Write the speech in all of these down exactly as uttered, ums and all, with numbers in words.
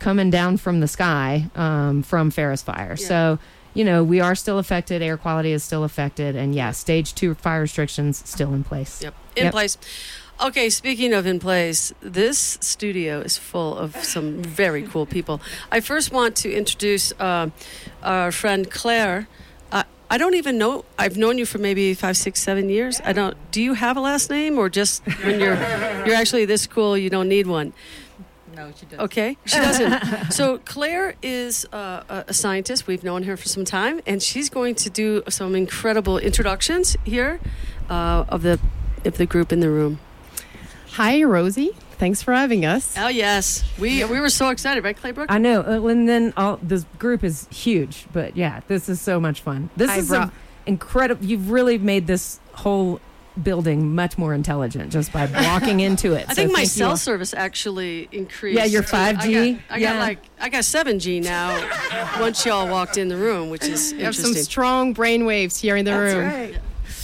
coming down from the sky um, from Ferris fire. Yeah. So, you know, we are still affected. Air quality is still affected. And, yeah, stage two fire restrictions still in place. Yep, in yep. place. Okay, speaking of in place, this studio is full of some very cool people. I first want to introduce uh, our friend Claire. Uh, I don't even know. I've known you for maybe five, six, seven years. I don't. Do you have a last name, or just when you're you're actually this cool, you don't need one? No, she doesn't. Okay, she doesn't. So Claire is uh, a scientist. We've known her for some time, and she's going to do some incredible introductions here uh, of the of the group in the room. Hi, Rosie. Thanks for having us. Oh, yes. We we were so excited, right, Claybrook? I know. Uh, and then all, this group is huge. But, yeah, this is so much fun. This I is brought- incredible. You've really made this whole building much more intelligent just by walking into it. I so think my thank cell you. service actually increased. Yeah, your five G. I got, I yeah. got like I got seven G now once y'all walked in the room, which is We have interesting. some strong brain waves here in the That's room. right.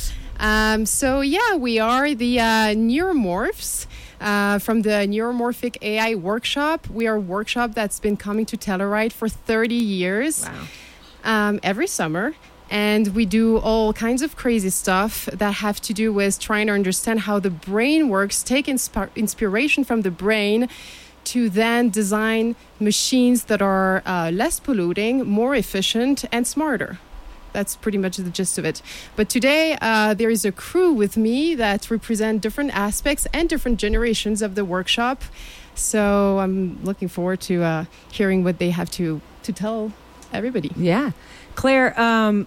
Um, so, yeah, we are the uh, Neuromorphs. Uh, from the Neuromorphic A I workshop. We are a workshop that's been coming to Telluride for thirty years. Wow. Um, every summer. And we do all kinds of crazy stuff that have to do with trying to understand how the brain works, take insp- inspiration from the brain to then design machines that are uh, less polluting, more efficient, and smarter. That's pretty much the gist of it. But today, uh, there is a crew with me that represent different aspects and different generations of the workshop. So I'm looking forward to uh, hearing what they have to, to tell everybody. Yeah. Claire, um,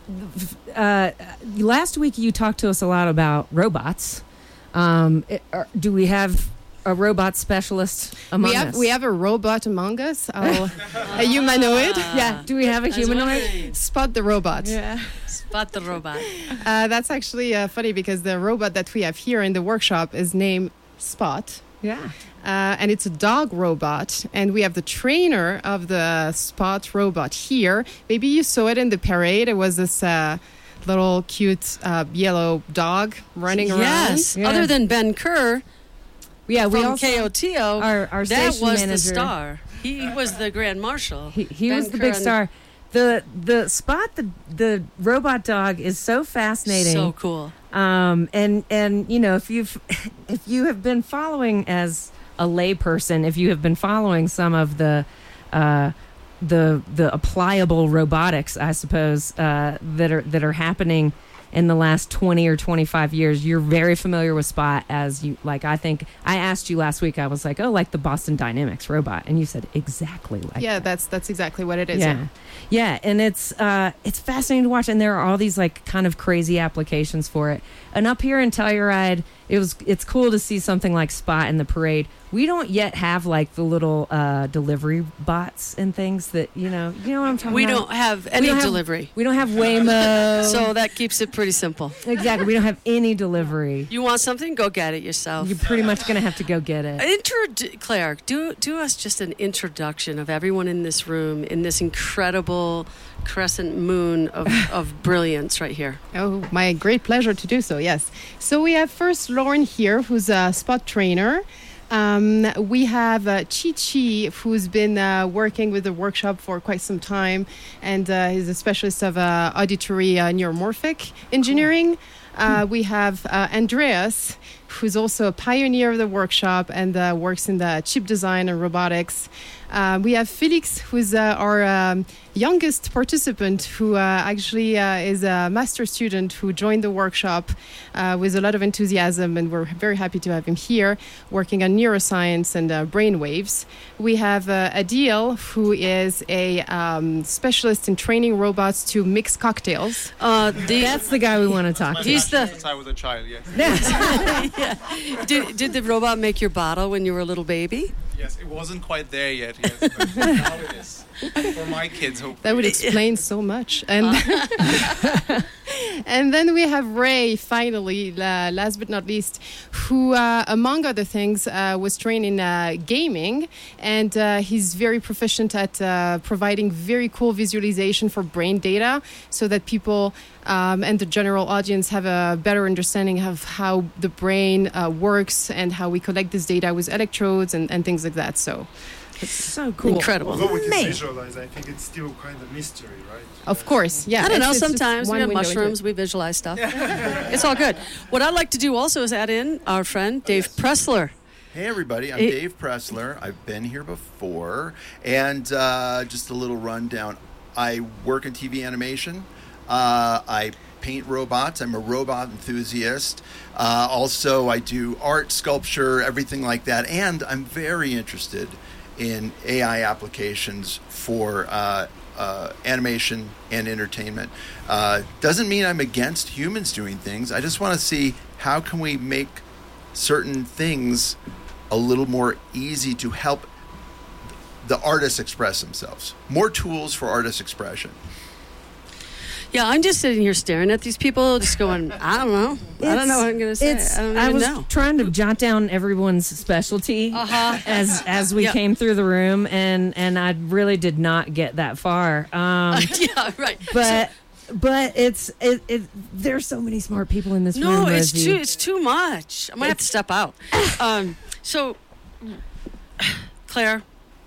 uh, last week you talked to us a lot about robots. Um, it, are, do we have a robot specialist among we have, us? We have a robot among us, I'll, a humanoid. Yeah. Do we have a humanoid? Spot the robot. Yeah. Spot the robot. Uh, that's actually uh, funny because the robot that we have here in the workshop is named Spot. Yeah. Uh, and it's a dog robot. And we have the trainer of the Spot robot here. Maybe you saw it in the parade. It was this uh, little cute uh, yellow dog running around. Yes. Yeah. Other than Ben Kerr Yeah, we from also, K O T O, our, our that station was manager, the star. He was the grand marshal. He, he Ben was the Kerr big and- star. The the Spot, the the robot dog is so fascinating. So cool. Um, and and you know, if you've if you have been following as a layperson, if you have been following some of the uh, the the applicable robotics, I suppose, uh, that are that are happening in the last twenty or twenty-five years, you're very familiar with Spot. As you like, I think I asked you last week. I was like, oh, like the Boston Dynamics robot, and you said exactly like Yeah, that. that's that's exactly what it is. Yeah. Yeah, and it's uh, it's fascinating to watch, and there are all these like kind of crazy applications for it. And up here in Telluride, it was it's cool to see something like Spot in the parade. We don't yet have like the little uh, delivery bots and things that you know you know what I'm talking We about. don't have any don't have- delivery. We don't have Waymo. So that keeps it pretty simple. Exactly, we don't have any delivery. You want something? Go get it yourself. You're pretty much gonna have to go get it. Intro- Claire, do do us just an introduction of everyone in this room in this incredible crescent moon of, of brilliance right here. Oh, my great pleasure to do so, yes. So we have first Lauren here, who's a Spot trainer. Um, we have uh, Chi Chi, who's been uh, working with the workshop for quite some time, and uh, he's a specialist of uh, auditory uh, neuromorphic engineering. Uh, we have uh, Andreas, who's also a pioneer of the workshop and uh, works in the chip design and robotics. Uh, we have Felix, who's uh, our um, youngest participant, who uh, actually uh, is a master student who joined the workshop uh, with a lot of enthusiasm, and we're very happy to have him here, working on neuroscience and uh, brain waves. We have uh, Adil, who is a um, specialist in training robots to mix cocktails. Uh, the, That's the guy we want to talk to. He's the- Since I was a child, yes. yeah. did, did the robot make your bottle when you were a little baby? Yes, it wasn't quite there yet, yes, but now it is. For my kids, hopefully. That would explain so much. And and then we have Ray, finally, uh, last but not least, who, uh, among other things, uh, was trained in uh, gaming. And uh, he's very proficient at uh, providing very cool visualization for brain data so that people um, and the general audience have a better understanding of how the brain uh, works and how we collect this data with electrodes and, and things like that. So It's so cool. Incredible. Although we can Man. visualize, I think it's still kind of mystery, right? Of course, yeah. I don't know. It's- it's just Sometimes we one have window into it. mushrooms. We visualize stuff. It's all good. What I'd like to do also is add in our friend Dave Pressler. Hey everybody, I'm It- Dave Pressler. I've been here before, and uh, just a little rundown. I work in T V animation. Uh, I paint robots. I'm a robot enthusiast. Uh, also, I do art, sculpture, everything like that, and I'm very interested in A I applications for uh, uh, animation and entertainment. Uh, doesn't mean I'm against humans doing things. I just want to see how can we make certain things a little more easy to help the artists express themselves. More tools for artist expression. Yeah, I'm just sitting here staring at these people, just going, I don't know. I don't know what I'm going to say. It's, I don't I even was know. trying to jot down everyone's specialty Uh-huh. as as we Yeah. came through the room, and and I really did not get that far. Um, Yeah, right. but but it's it, it. There's so many smart people in this room. No, it's Rosie. too it's too much. I might have to step out. Um, so, Claire,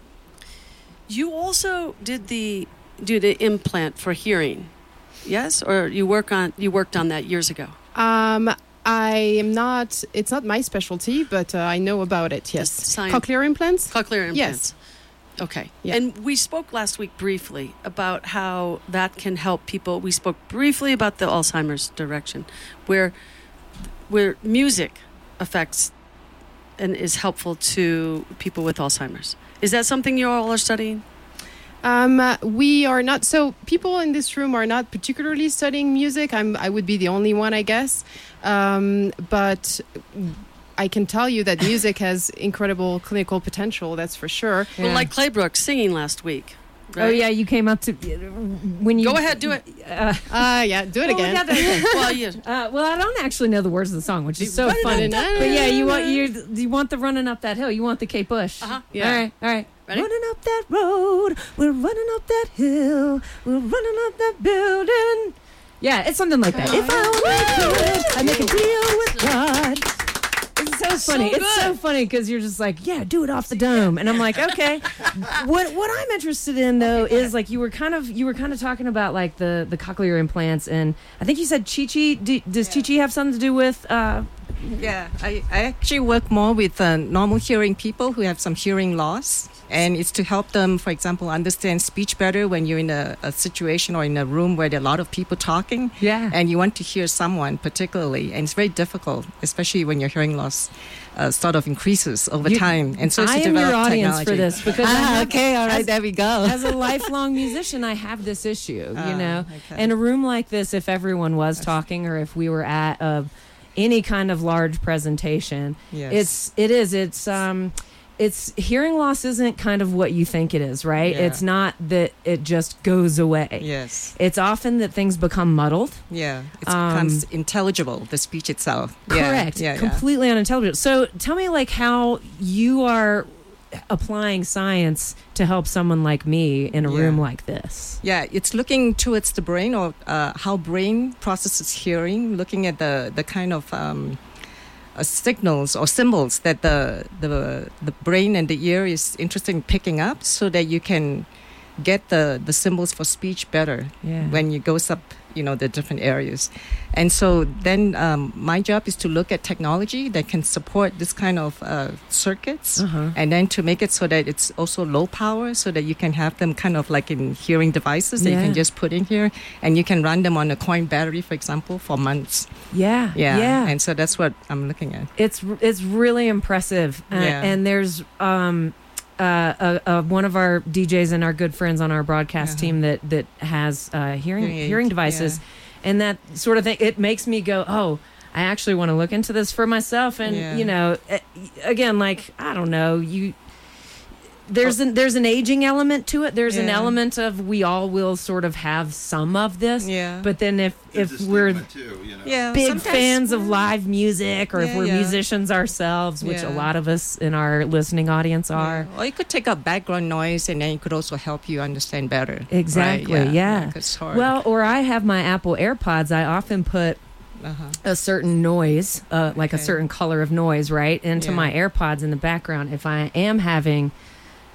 you also did the do the implant for hearing, yes, or you work on you worked on that years ago. Um, I am not. It's not my specialty, but uh, I know about it. Yes, Just science- cochlear implants. Cochlear implants. Yes. Okay. Yeah. And we spoke last week briefly about how that can help people. We spoke briefly about the Alzheimer's direction, where where music affects and is helpful to people with Alzheimer's. Is that something you all are studying? Um, uh, we are not. So people in this room are not particularly studying music. I'm. I would be the only one, I guess. Um, but I can tell you that music has incredible clinical potential. That's for sure. Yeah. Well, like Claybrook singing last week. Right? Oh yeah, you came up to when you Go ahead, do it. Uh, Uh, yeah, do it well, we again. got that- Well, you. Uh, well, I don't actually know the words of the song, which is so Running funny. up that- But yeah, you want you you want the running up that hill. You want the Kate Bush. Uh-huh. Yeah. All right, all right. Ready? Running up that road, we're running up that hill, we're running up that building. Yeah, it's something like that. If I only could, I make a deal with God. It's so funny. it's so good. funny because you're just like, yeah, do it off the dome, and I'm like, okay. what what I'm interested in though is like you were kind of you were kind of talking about like the the cochlear implants, and I think you said Chi Chi. Do, does Chi Chi have something to do with? Uh, Yeah, I, I actually work more with uh, normal hearing people who have some hearing loss. And it's to help them, for example, understand speech better when you're in a, a situation or in a room where there are a lot of people talking. Yeah. And you want to hear someone particularly. And it's very difficult, especially when your hearing loss uh, sort of increases over You- time. And so it's I to am your develop audience technology. for this because I Ah, have- okay, all right, as- there we go. As a lifelong musician, I have this issue, you Ah, know. okay. In a room like this, if everyone was talking or if we were at a, any kind of large presentation, Yes. it's it is it's um it's hearing loss isn't kind of what you think it is, right? Yeah. It's not that it just goes away. Yes. It's often that things become muddled. Yeah. It Um, becomes intelligible, the speech itself. Yeah, Correct. Yeah, yeah. Completely unintelligible. So tell me like how you are applying science to help someone like me in a Yeah. room like this. Yeah, it's looking towards the brain or uh, how brain processes hearing, looking at the, the kind of um, uh, signals or symbols that the, the the brain and the ear is interested in picking up so that you can get the, the symbols for speech better Yeah. when you goes up, you know, the different areas. And so then um, my job is to look at technology that can support this kind of uh, circuits Uh-huh. and then to make it so that it's also low power so that you can have them kind of like in hearing devices that you Yeah. can just put in here and you can run them on a coin battery, for example, for months. Yeah. Yeah. Yeah. And so that's what I'm looking at. It's it's really impressive. Uh, Yeah. And there's um uh, uh, uh one of our D Js and our good friends on our broadcast Uh-huh. team that that has uh hearing Hearing hearing, aid, devices and that sort of thing. It makes me go, "Oh, I actually want to look into this for myself." And Yeah. you know, uh, again, like I don't know, you there's an there's an aging element to it. There's an Yeah. element of we all will sort of have some of this. Yeah. But then if There's if a we're stigma too, you know. Yeah. big sometimes- fans of live music or if Yeah, we're yeah. musicians ourselves, which a Yeah. lot of us in our listening audience are. Yeah. Or you could take out background noise and then it could also help you understand better. Exactly, Right? yeah. 'Cause it's hard. Well, or I have my Apple AirPods. I often put uh-huh. a certain noise, uh, like a Okay. certain color of noise, right, into Yeah. my AirPods in the background if I am having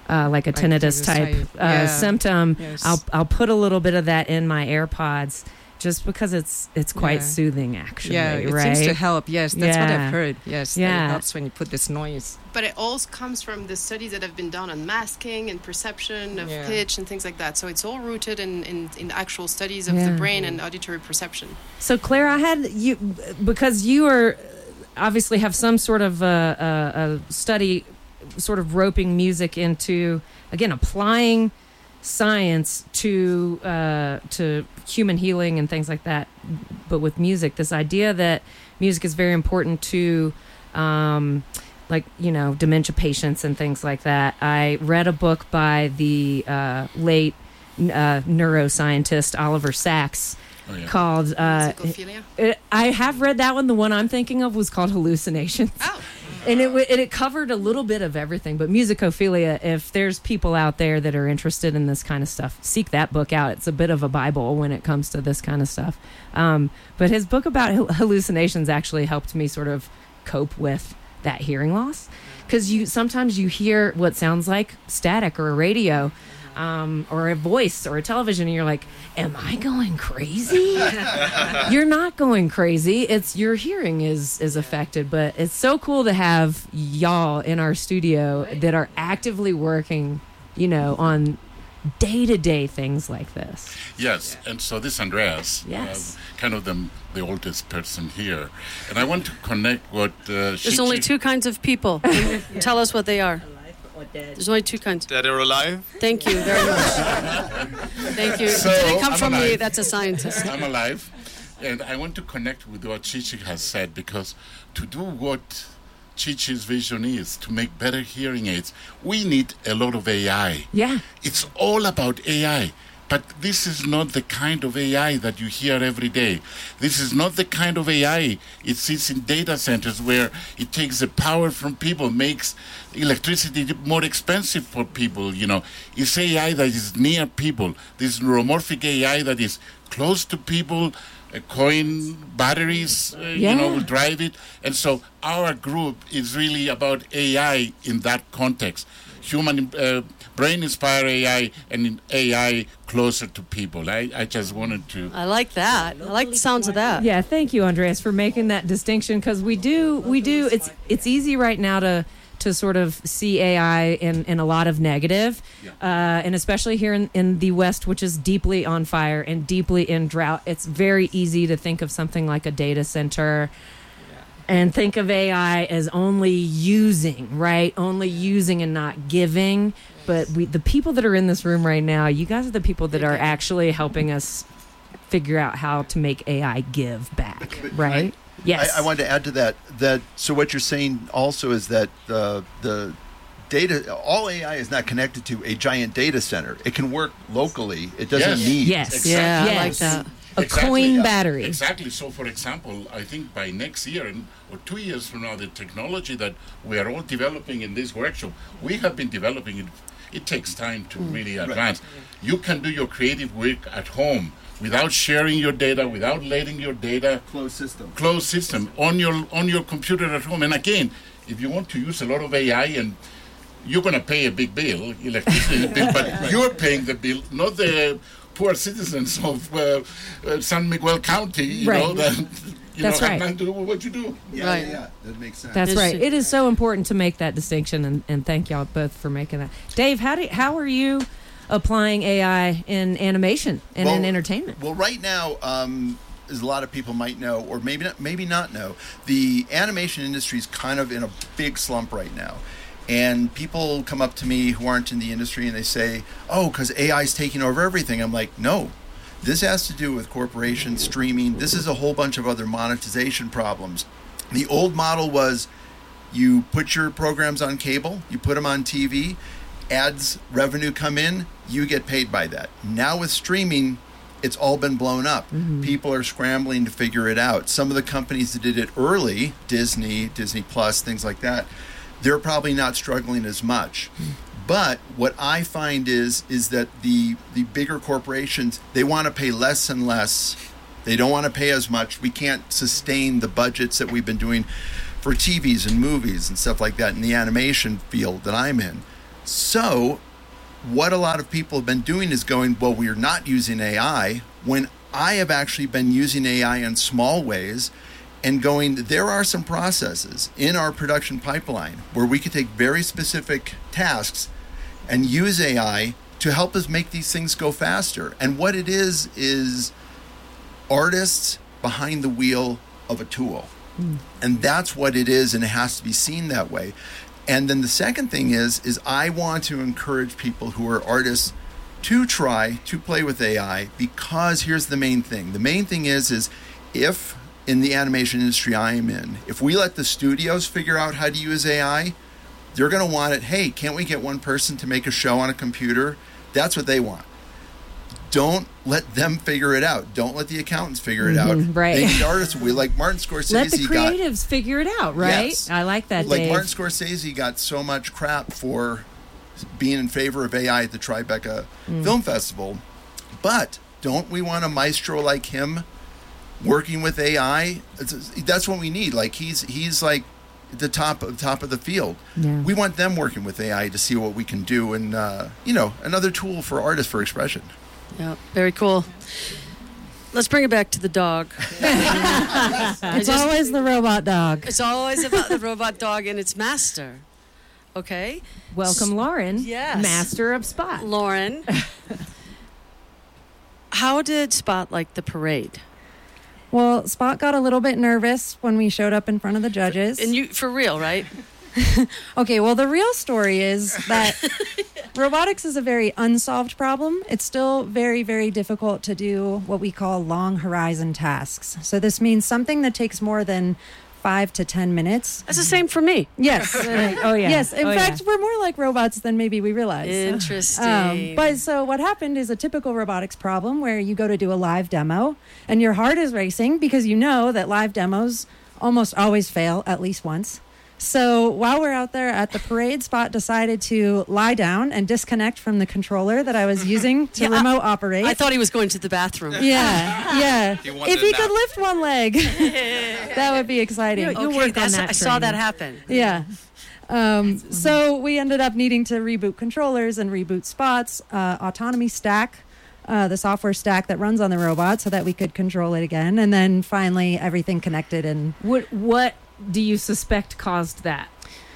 uh, like a Like tinnitus tinnitus type type. uh, Yeah. symptom, Yes. I'll I'll put a little bit of that in my AirPods just because it's it's quite Yeah. soothing, actually. Yeah, it right? seems to help. Yes, that's what Yeah. I've heard. Yes, that Yeah. it helps when you put this noise. But it all comes from the studies that have been done on masking and perception of Yeah. pitch and things like that. So it's all rooted in, in, in actual studies of Yeah. the brain and auditory perception. So Claire, I had you because you are obviously have some sort of a, a, a study, sort of roping music into again applying science to uh, to human healing and things like that, but with music, this idea that music is very important to um, like you know dementia patients and things like that. I read a book by the uh, late uh, neuroscientist Oliver Sacks. Oh, yeah. Called uh, Musicophilia. it, I have read that one. The one I'm thinking of was called Hallucinations. Oh. And it, w- and it covered a little bit of everything. But musicophilia, if there's people out there that are interested in this kind of stuff, seek that book out. It's a bit of a Bible when it comes to this kind of stuff. Um, but his book about hal- hallucinations actually helped me sort of cope with that hearing loss. Because you sometimes you hear what sounds like static or a radio. Um, or a voice or a television, and you're like, am I going crazy? You're not going crazy. It's your hearing is is affected, but it's so cool to have y'all in our studio that are actively working, you know, on day-to-day things like this. Yes, and so this Andreas, Yes. uh, kind of the, the oldest person here, and I want to connect what uh, There's only Shichi- two kinds of people. Tell us what they are. There's only two kinds. That are alive. Thank you very much. Thank you. So, it didn't come I'm from me. alive. That's a scientist. I'm alive, and I want to connect with what Chichi has said, because to do what Chichi's vision is, to make better hearing aids, we need a lot of A I. Yeah. It's all about A I. But this is not the kind of A I that you hear every day. This is not the kind of A I it sits in data centers where it takes the power from people, makes electricity more expensive for people, you know. It's A I that is near people. This neuromorphic A I that is close to people, uh, coin batteries, uh, Yeah. you know, will drive it. And so our group is really about A I in that context. Human uh, brain-inspired A I and A I closer to people. I, I just wanted to... I like that. I like the sounds of that. Yeah, thank you, Andreas, for making that distinction, because we do, we do. It's it's easy right now to to sort of see A I in, in a lot of negative, uh, and especially here in, in the West, which is deeply on fire and deeply in drought. It's very easy to think of something like a data center and think of A I as only using, right? Only using and not giving. But we, the people that are in this room right now, you guys are the people that are actually helping us figure out how to make A I give back, right? Yes. I, I wanted to add to that, that so what you're saying also is that uh, the data, all A I is not connected to a giant data center. It can work locally. It doesn't Yes. need. Yes. Exactly. Yeah, I Yes. like that. A Exactly, coin yeah. battery. Exactly. So, for example, I think by next year and, or two years from now, the technology that we are all developing in this workshop, we have been developing it. It takes time to really advance. You can do your creative work at home without sharing your data, without letting your data Closed system. closed system on your on your computer at home. And again, if you want to use a lot of A I, and you're going to pay a big bill, electricity bill, but you're paying the bill, not the poor citizens of uh, uh, San Miguel County, you Right. know, that you That's know, right. have nothing to do with what you do. Yeah, Right. yeah, yeah, that makes sense. That's Is right. it- It is so important to make that distinction, and, and thank y'all both for making that. Dave, how do how are you applying A I in animation and in Well- entertainment? Well, right now, um, as a lot of people might know, or maybe not, maybe not know, the animation industry is kind of in a big slump right now. And people come up to me who aren't in the industry and they say, oh, because A I is taking over everything. I'm like, no. This has to do with corporations, streaming. This is a whole bunch of other monetization problems. The old model was you put your programs on cable, you put them on T V, ads revenue come in, you get paid by that. Now with streaming, it's all been blown up. People are scrambling to figure it out. Some of the companies that did it early, Disney, Disney Plus, things like that, they're probably not struggling as much. But what I find is is that the the bigger corporations, they want to pay less and less. They don't want to pay as much. We can't sustain the budgets that we've been doing for T Vs and movies and stuff like that in the animation field that I'm in. So what a lot of people have been doing is going, well, we're not using A I, when I have actually been using A I in small ways and going, there are some processes in our production pipeline where we could take very specific tasks and use A I to help us make these things go faster. And what it is, is artists behind the wheel of a tool. Mm. And that's what it is, and it has to be seen that way. And then the second thing is, is I want to encourage people who are artists to try to play with A I, because here's the main thing. The main thing is, is if in the animation industry I am in, if we let the studios figure out how to use A I, they're going to want it. Hey, can't we get one person to make a show on a computer? That's what they want. Don't let them figure it out. Don't let the accountants figure it mm-hmm, out. Right. They need artists. We like Martin Scorsese. Let the creatives got, figure it out, right? Yes. I like that, Like Dave. Martin Scorsese got so much crap for being in favor of A I at the Tribeca mm. Film Festival. But don't we want a maestro like him working with A I? It's, that's what we need. Like he's he's like the top of top of the field. Yeah. We want them working with A I to see what we can do, and uh, you know, another tool for artists for expression. Yeah, very cool. Let's bring it back to the dog. It's just, always the robot dog. It's always about the robot dog and its master. Okay? Welcome, S- Lauren. Yes. Master of Spot. Lauren. How did Spot like the parade? Well, Spot got a little bit nervous when we showed up in front of the judges. And you, for real, right? Okay, well, the real story is that robotics is a very unsolved problem. It's still very, very difficult to do what we call long horizon tasks. So this means something that takes more than five to ten minutes. That's the same for me. Yes. Oh, yeah. Yes. In oh, fact, yeah. we're more like robots than maybe we realize. Interesting. Um, but so what happened is a typical robotics problem where you go to do a live demo and your heart is racing because you know that live demos almost always fail at least once. So while we're out there at the parade, Spot decided to lie down and disconnect from the controller that I was using to yeah, remote operate. I thought he was going to the bathroom. Yeah, yeah. He if he could lift one leg, that would be exciting. You'll okay, work on that I training. saw that happen. Yeah. Um, so we ended up needing to reboot controllers and reboot Spot's uh, autonomy stack. Uh, the software stack that runs on the robot so that we could control it again. And then finally everything connected. And What, what do you suspect caused that?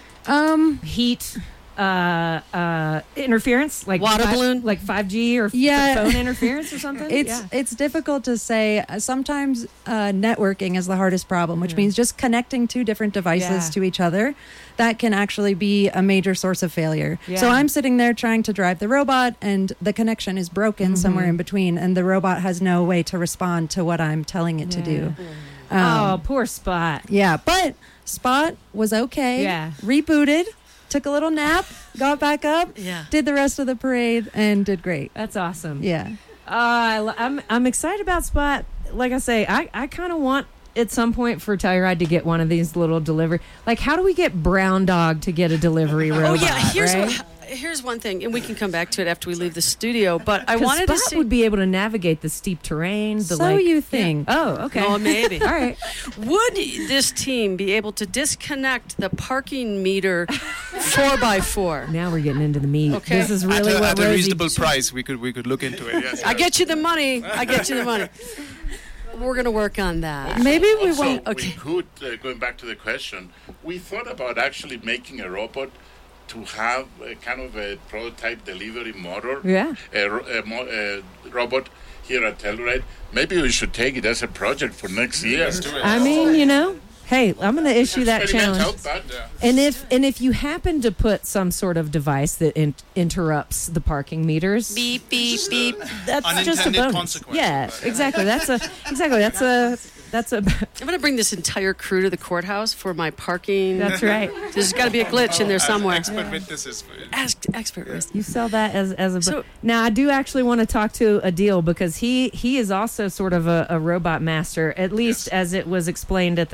Um, Heat, uh, uh, interference, like water five, balloon, like five G or Yeah. phone interference or something. It's yeah. it's difficult to say. Uh, Sometimes uh, networking is the hardest problem, which Yeah. means just connecting two different devices Yeah. to each other. That can actually be a major source of failure. Yeah. So I'm sitting there trying to drive the robot, and the connection is broken Mm-hmm. somewhere in between, and the robot has no way to respond to what I'm telling it to do. Um, oh, poor Spot. Yeah, but Spot was okay. Yeah. Rebooted, took a little nap, got back up, Yeah. did the rest of the parade, and did great. That's awesome. Yeah. Uh, I lo- I'm I'm excited about Spot. Like I say, I, I kind of want at some point for Telluride to get one of these little delivery. Like, how do we get Brown Dog to get a delivery robot? Oh yeah, here's right? what, here's one thing, and we can come back to it after we leave the studio. But I 'Cause wanted Spot to see. would be able to navigate the steep terrain. The, So like, you think. Oh, okay. Oh, maybe. All right. Would this team be able to disconnect the parking meter four by four? Now we're getting into the meat. Okay. This is really at a, what at a Rosie- reasonable price, we could we could look into it. Yes, I get you the money. I get you the money. We're gonna work on that. Maybe we Also, won't. Okay. we could, uh, going back to the question, we thought about actually making a robot to have a kind of a prototype delivery motor, Yeah. a, ro- a, mo- a robot here at Telluride. Maybe we should take it as a project for next year. I mean, you know, hey, I'm going to issue that Experimental, challenge. but, And if and if you happen to put some sort of device that in, interrupts the parking meters, Beep beep beep. that's just a Unintended bonus. consequence. Yeah, exactly. That's a exactly. That's a that's a. I'm gonna bring this entire crew to the courthouse for my parking. That's right. There's got to be a glitch in there somewhere. Expert witnesses. Ask expert witness. You sell that as as a. So- now I do actually want to talk to Adil because he he is also sort of a, a robot master, at least as it was explained at the top of the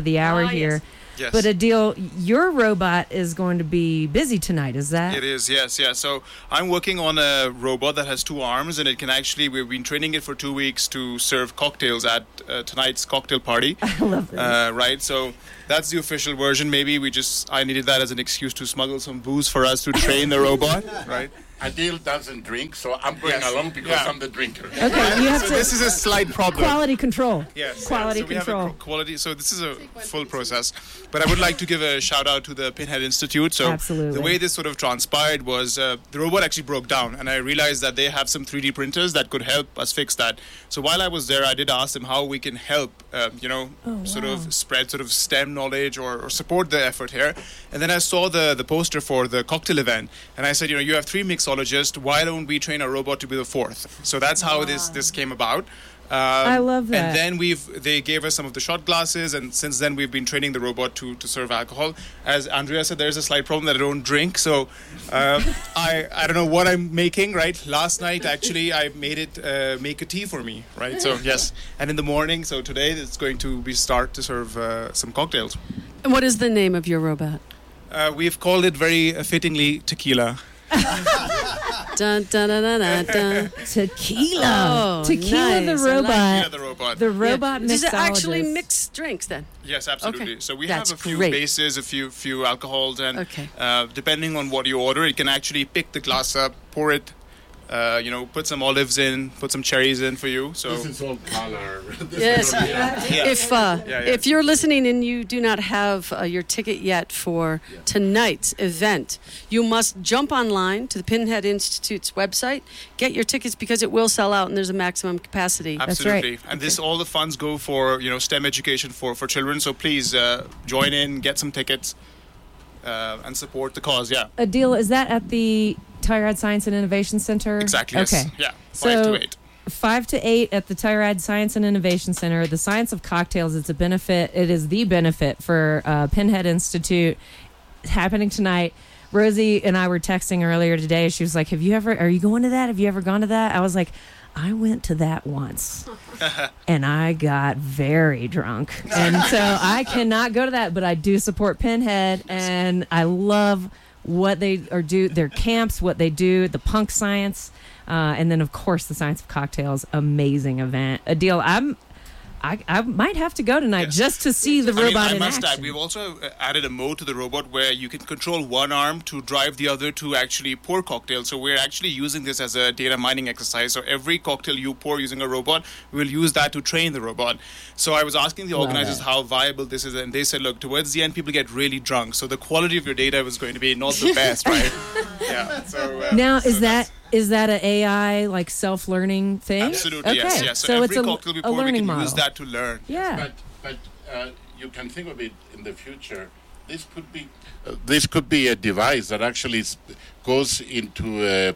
the hour Ah, here. yes. Yes. But Adil, your robot is going to be busy tonight, is that? It is, yes, yeah. So I'm working on a robot that has two arms, and it can actually, we've been training it for two weeks to serve cocktails at uh, tonight's cocktail party. I love this. Uh, right, so that's the official version. Maybe we just, I needed that as an excuse to smuggle some booze for us to train the robot, right? Adil doesn't drink, so I'm going Yes. along because Yeah. I'm the drinker. Okay, you have So to this is a slight problem. quality control. Yes, Quality yeah. so we control. have a qu- quality. So this is a full process, but I would like to give a shout out to the Pinhead Institute. So Absolutely. the way this sort of transpired was uh, the robot actually broke down, and I realized that they have some three D printers that could help us fix that. So while I was there, I did ask them how we can help, uh, you know, Oh, sort wow. of spread sort of STEM knowledge or, or support the effort here. And then I saw the the poster for the cocktail event, and I said, you know, you have three mixologists. Why don't we train a robot to be the fourth? So that's how this this came about. Um, I love that. And then we've they gave us some of the shot glasses, and since then we've been training the robot to, to serve alcohol. As Andrea said, there's a slight problem that I don't drink, so um, I I don't know what I'm making. Right, last night actually I made it uh, make a tea for me. Right, so yes, and in the morning, so today it's going to be start to serve uh, some cocktails. And what is the name of your robot? Uh, we've called it very uh, fittingly tequila. Dun, dun, dun, dun, dun, dun. Tequila. Oh, Tequila nice. the I like robot. Yeah, the robot. The robot Yeah. Does it mixologist. actually mix drinks then? Yes, absolutely. Okay. So we That's have a few great. bases, a few few alcohols, and Okay. uh, depending on what you order, it can actually pick the glass up, pour it, uh, you know, put some olives in, put some cherries in for you. So This is all color. This Yes. is all- yeah. If uh, Yeah, yeah. if you're listening and you do not have uh, your ticket yet for tonight's event, you must jump online to the Pinhead Institute's website, get your tickets because it will sell out and there's a maximum capacity. absolutely, and this all the funds go for you know STEM education for for children. So please uh, join in, get some tickets, uh, and support the cause. Yeah, Adil, is that at the Tyrad Science and Innovation Center? exactly. Okay. Yes. Yeah, five So- to eight. Five to eight at the Tyrad Science and Innovation Center. The Science of Cocktails. It's a benefit. It is the benefit for uh, Pinhead Institute. It's happening tonight. Rosie and I were texting earlier today. She was like, "Have you ever? Are you going to that? Have you ever gone to that?" I was like, "I went to that once, and I got very drunk, and so I cannot go to that. But I do support Pinhead, and I love what they are do. Their camps, what they do, the punk science." Uh, and then, of course, the Science of Cocktails, amazing event. Adil, I'm, I, I might have to go tonight Yes. just to see the I mean, robot I in must action. add, we've also uh, added a mode to the robot where you can control one arm to drive the other to actually pour cocktails. So we're actually using this as a data mining exercise. So every cocktail you pour using a robot, we'll use that to train the robot. So I was asking the Love organizers it. how viable this is, and they said, look, towards the end, people get really drunk. So the quality of your data was going to be not the best, right? Yeah. So, uh, Now, so is that's- that is that an A I like self-learning thing? Absolutely, Okay. yes, yes. So, So every it's a, cocktail we a pour, we learning can model. use that to learn. Yeah. But but uh, you can think of it in the future. This could be uh, this could be a device that actually s- goes into a,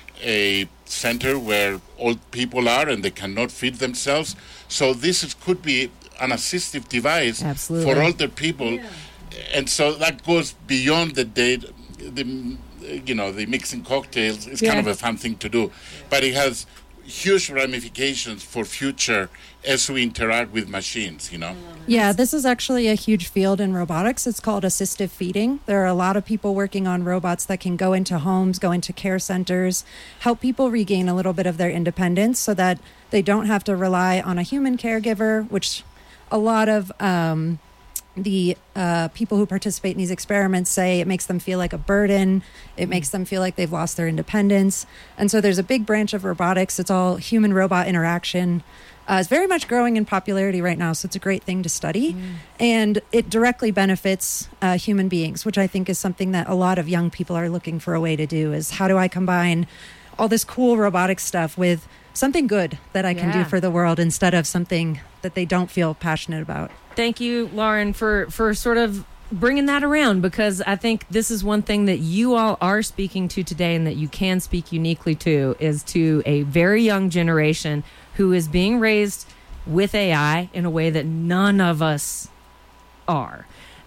a center where old people are and they cannot feed themselves. So this is, could be an assistive device Absolutely. for older people, and so that goes beyond the date. The mm, you know the mixing cocktails is kind Yeah. of a fun thing to do, but it has huge ramifications for future as we interact with machines. You know. Yeah, this is actually a huge field in robotics. It's called assistive feeding. There are a lot of people working on robots that can go into homes, go into care centers, help people regain a little bit of their independence so that they don't have to rely on a human caregiver, which a lot of um, the uh, people who participate in these experiments say it makes them feel like a burden. It makes them feel like they've lost their independence. And so there's a big branch of robotics. It's all human-robot interaction. Uh, it's very much growing in popularity right now, so it's a great thing to study. And it directly benefits uh, human beings, which I think is something that a lot of young people are looking for a way to do, is how do I combine all this cool robotic stuff with something good that I can Yeah. do for the world instead of something that they don't feel passionate about. Thank you, Lauren, for for sort of bringing that around, because I think this is one thing that you all are speaking to today and that you can speak uniquely to, is to a very young generation who is being raised with A I in a way that none of us are.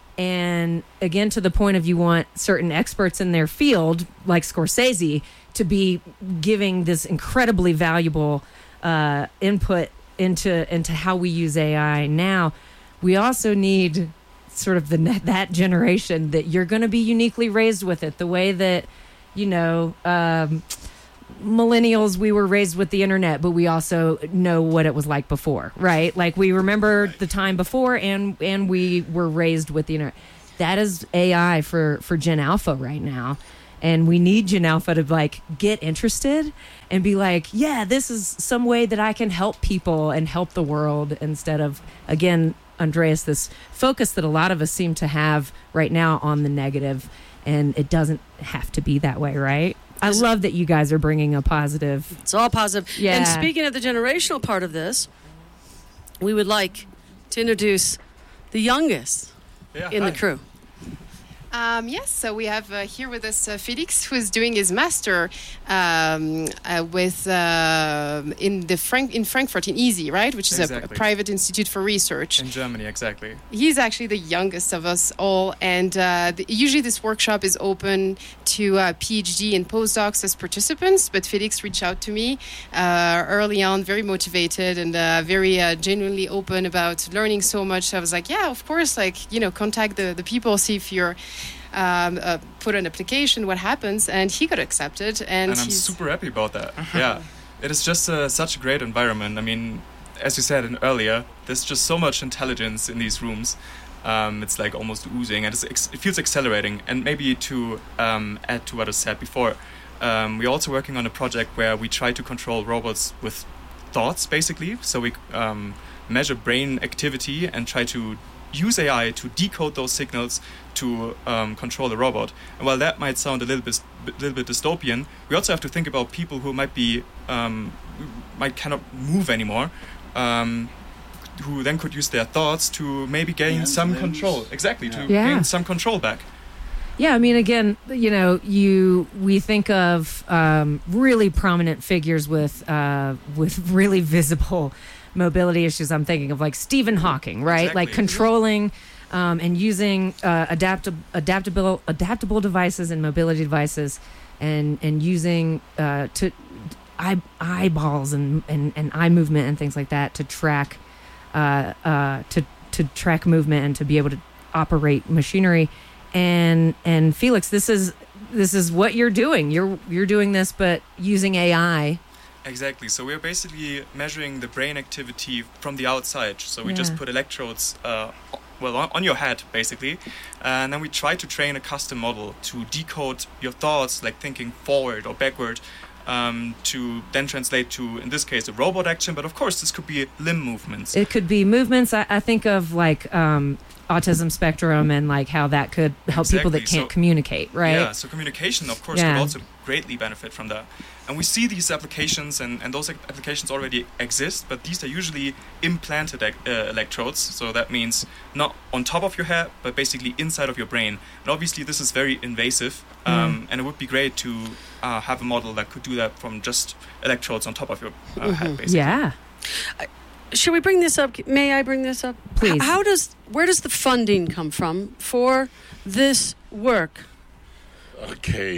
And again, to the point of you want certain experts in their field, like Scorsese, to be giving this incredibly valuable uh, input into into how we use A I now. we also need sort of the that generation that you're going to be uniquely raised with it, the way that, you know, um, millennials, we were raised with the internet, but we also know what it was like before, right? Like we remember the time before, and and we were raised with the internet. That is A I for for Gen Alpha right now, and we need Gen Alpha to like get interested and be like, yeah, this is some way that I can help people and help the world, instead of, again, Andreas, this focus that a lot of us seem to have right now on the negative, and it doesn't have to be that way, right? I love that you guys are bringing a positive. It's all positive. Yeah. And speaking of the generational part of this, we would like to introduce the youngest Yeah, in hi. the crew. Um, yes, so we have uh, here with us uh, Felix, who is doing his master um, uh, with uh, in the Frank in Frankfurt in E A S Y, right, which is a, a Exactly. private institute for research. In Germany, exactly. He's actually the youngest of us all, and uh, the, usually this workshop is open to uh, PhD and postdocs as participants. But Felix reached out to me uh, early on, very motivated and uh, very uh, genuinely open about learning so much. So I was like, yeah, of course, like, you know, contact the, the people, see if you're um, uh, put an application, what happens, and he got accepted. And, And I'm he's super happy about that. Yeah. It is just uh, such a great environment. I mean, as you said in earlier, there's just so much intelligence in these rooms. Um, it's like almost oozing, and it's ex- it feels accelerating. And maybe to um, add to what I said before, um, we're also working on a project where we try to control robots with thoughts, basically. So we um, measure brain activity and try to use A I to decode those signals to um, control the robot. And while that might sound a little bit, little bit dystopian, we also have to think about people who might be um, might cannot move anymore, um, who then could use their thoughts to maybe gain Hands, some limbs. control. Exactly, to Yeah. gain some control back. Yeah, I mean, again, you know, you we think of um, really prominent figures with uh, with really visible mobility issues. I'm thinking of like Stephen Hawking, right? Exactly. Like controlling um, and using uh, adaptable adaptable adaptable devices and mobility devices, and and using uh, to eye, eyeballs and, and, and eye movement and things like that to track uh, uh, to to track movement and to be able to operate machinery. And and Felix, this is this is what you're doing. You're you're doing this, but using A I. Exactly. So we're basically measuring the brain activity from the outside. So we just Yeah. put electrodes, uh, well, on, on your head, basically, and then we try to train a custom model to decode your thoughts, like thinking forward or backward, um, to then translate to, in this case, a robot action. But of course, this could be limb movements. It could be movements. I, I think of like um, autism spectrum and like how that could help people that Exactly. can't So- communicate, right? Yeah, so communication, of course, Yeah. could also greatly benefit from that. And we see these applications, and, and those ac- applications already exist, but these are usually implanted ec- uh, electrodes. So that means not on top of your head, but basically inside of your brain. And obviously, this is very invasive, um, and it would be great to uh, have a model that could do that from just electrodes on top of your uh, head, basically. Yeah. Should we bring this up? May I bring this up? Please. H- how does where does the funding come from for this work? Okay.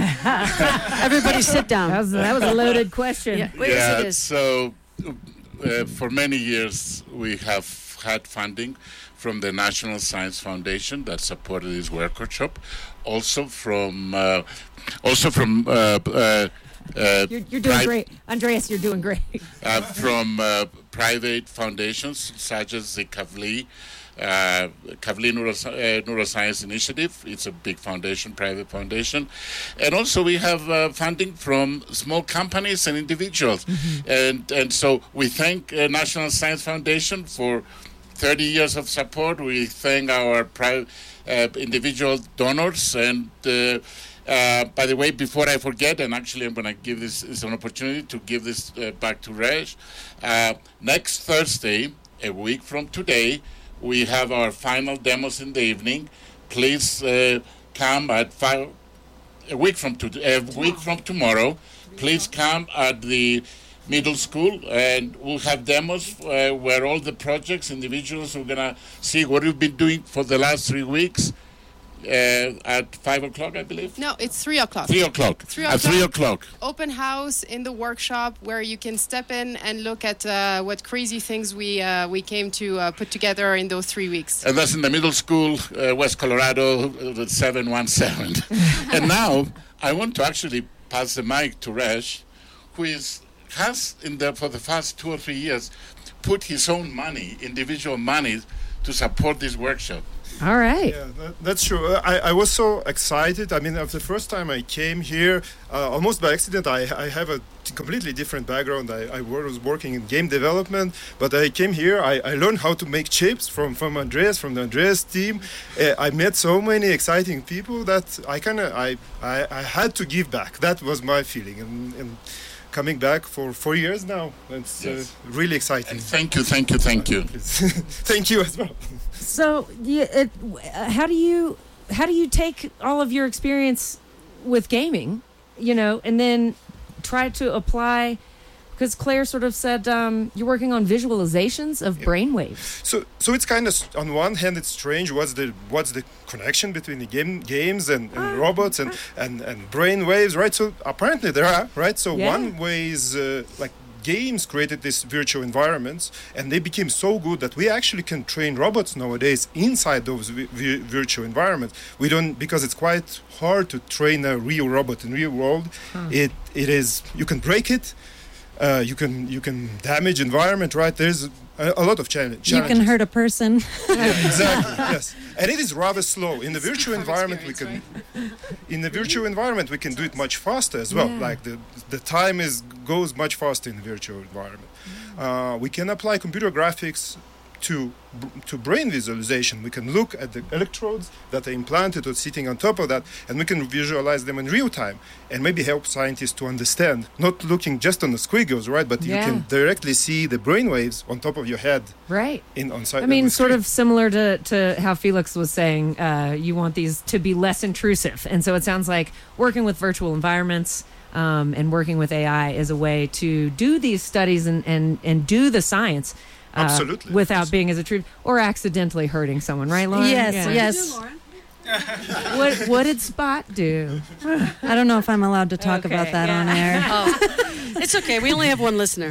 Everybody sit down. That was, that was a loaded question. Yeah, well, yeah, yes, it is. so uh, for many years we have had funding from the National Science Foundation that supported this workshop, also from uh, also from uh, uh, uh, You're, you're doing pri- great. Andreas, you're doing great. uh, from uh, private foundations such as the Kavli uh, Kavli Neuros- uh, Neuroscience Initiative. It's a big foundation, private foundation. And also we have uh, funding from small companies and individuals. And and so we thank uh, National Science Foundation for thirty years of support. We thank our pri- uh, individual donors. And uh, uh, by the way, before I forget, and actually I'm going to give this as an opportunity to give this uh, back to Reg. Uh, next Thursday, a week from today, we have our final demos in the evening. Please uh, come at five. A week from today, a week from tomorrow. Please come at the middle school, and we'll have demos uh, where all the projects, individuals, are gonna see what we've been doing for the last three weeks. uh, at five o'clock, I believe. No, it's three o'clock. Three o'clock. Three At three o'clock. Open house in the workshop where you can step in and look at uh, what crazy things we uh, we came to uh, put together in those three weeks. And that's in the middle school, uh, West Colorado, uh, seven one seven. And now I want to actually pass the mic to Resh, who is has in the for the past two or three years put his own money, individual money, to support this workshop. All right. Yeah, that, that's true. Uh, I, I was so excited. I mean, of the first time I came here, uh, almost by accident, I, I have a t- completely different background. I, I was working in game development, but I came here. I, I learned how to make chips from, from Andreas, from the Andreas team. Uh, I met so many exciting people that I kind of I, I I had to give back. That was my feeling, and. and coming back for four years now. It's Yes. uh, really exciting. And thank you, thank you, thank you. Thank you as well. So, yeah, it, uh, how do you how do you take all of your experience with gaming, you know, and then try to apply? Because Claire sort of said um, you're working on visualizations of Yeah. brainwaves. So, so it's kind of on one hand, it's strange. What's the what's the connection between the game games and, and robots and, and and brain waves, right? So apparently there are, right? So Yeah. one way is uh, like games created these virtual environments, and they became so good that we actually can train robots nowadays inside those vi- vi- virtual environments. We don't, because it's quite hard to train a real robot in real world. It it is you can break it. Uh, you can you can damage environment, right? There's a, a lot of challenge, You challenges. can hurt a person. Yeah, exactly. Yes, and it is rather slow. In the virtual environment, we can. In the virtual environment, we can do it much faster as well. Yeah. Like the the time is goes much faster in the virtual environment. Uh, we can apply computer graphics to to brain visualization. We can look at the electrodes that are implanted or sitting on top of that, and we can visualize them in real time, and maybe help scientists to understand, not looking just on the squiggles, right? But you Yeah. can directly see the brain waves on top of your head Right. in on site. I mean, sort of similar to, to how Felix was saying, uh, you want these to be less intrusive. And so it sounds like working with virtual environments um, and working with A I is a way to do these studies and, and, and do the science. Uh, Absolutely. Without being as intrusive or accidentally hurting someone, right, Lauren? Yes, Yeah. yes. What, what did Spot do? I don't know if I'm allowed to talk Okay, about that yeah. on air. Oh, it's okay. We only have one listener.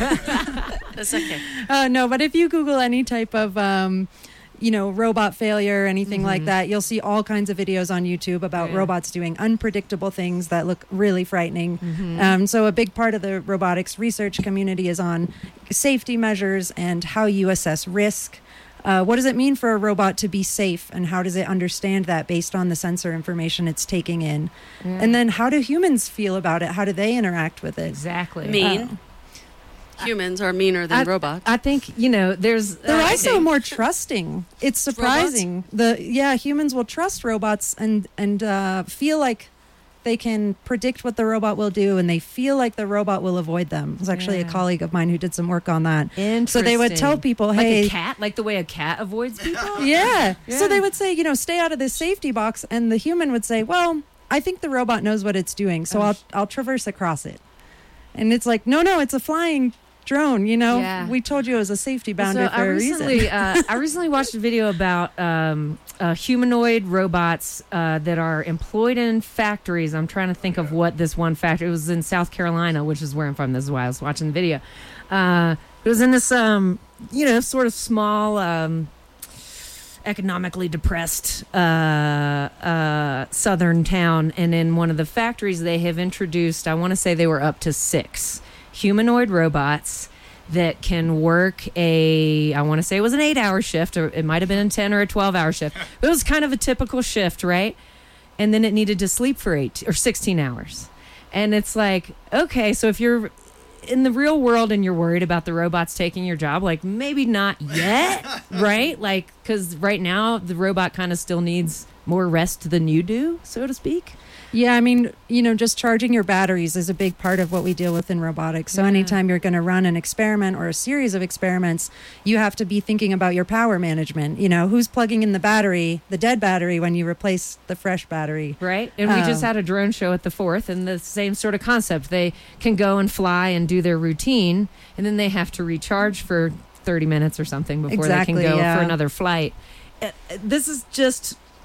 That's okay. Uh, no, but if you Google any type of, um, you know, robot failure, anything like that, you'll see all kinds of videos on YouTube about Yeah. robots doing unpredictable things that look really frightening. Um, so a big part of the robotics research community is on safety measures and how you assess risk. Uh, what does it mean for a robot to be safe, and how does it understand that based on the sensor information it's taking in? And then how do humans feel about it? How do they interact with it? Exactly. Mean. Humans are meaner than I, robots. I think, you know, there's... They're uh, also more trusting. It's surprising. The yeah, humans will trust robots and and uh, feel like they can predict what the robot will do, and they feel like the robot will avoid them. There's actually Yeah. a colleague of mine who did some work on that. Interesting. So they would tell people, like "Hey, a cat, like the way a cat avoids people. yeah. Yeah. So they would say, you know, stay out of this safety box, and the human would say, well, I think the robot knows what it's doing, so Oh, I'll sh- I'll traverse across it. And it's like, no, no, it's a flying drone. You know, Yeah. we told you it was a safety boundary So for I a recently, reason. uh, I recently watched a video about um, uh, humanoid robots uh, that are employed in factories. I'm trying to think of what this one factory. It was in South Carolina, which is where I'm from. This is why I was watching the video. Uh, it was in this, um, you know, sort of small, um, economically depressed uh, uh, southern town, and in one of the factories, they have introduced. I want to say they were up to six humanoid robots that can work a, I want to say it was an eight hour shift, or it might have been a ten or a twelve hour shift. But it was kind of a typical shift, right? And then it needed to sleep for eight or sixteen hours. And it's like, okay, so if you're in the real world and you're worried about the robots taking your job, like maybe not yet, right? Like, because right now the robot kind of still needs more rest than you do, so to speak. Yeah, I mean, you know, just charging your batteries is a big part of what we deal with in robotics. So Yeah. anytime you're going to run an experiment or a series of experiments, you have to be thinking about your power management. You know, who's plugging in the battery, the dead battery, when you replace the fresh battery. Right. And we just Um, had a drone show at the fourth, and the same sort of concept. They can go and fly and do their routine, and then they have to recharge for thirty minutes or something before Exactly, they can go yeah. for another flight. Uh, This is just